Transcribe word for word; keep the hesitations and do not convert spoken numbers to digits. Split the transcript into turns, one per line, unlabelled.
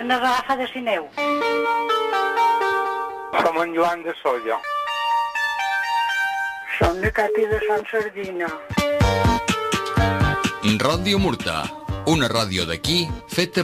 una garrafa de Sineu.
Som en Joan de Solla.
Som de Cati de Sant Sardina.
Ràdio Murta, una ràdio d'aquí feta